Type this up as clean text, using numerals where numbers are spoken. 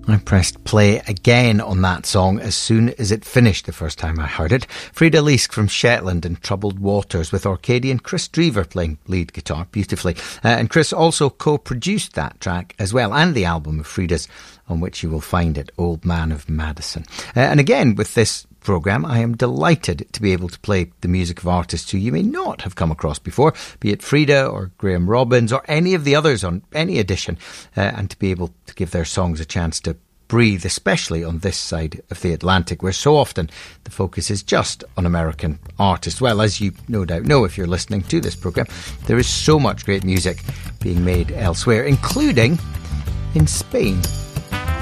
I pressed play again on that song as soon as it finished the first time I heard it. Frida Leask from Shetland and Troubled Waters, with Orcadian Chris Drever playing lead guitar beautifully. And Chris also co-produced that track as well, and the album of Frida's, on which you will find it, Old Man of Madison. And again, with this programme, I am delighted to be able to play the music of artists who you may not have come across before, be it Frida or Graham Robbins or any of the others on any edition, and to be able to give their songs a chance to breathe, especially on this side of the Atlantic, where so often the focus is just on American artists. Well, as you no doubt know if you're listening to this programme, there is so much great music being made elsewhere, including in Spain.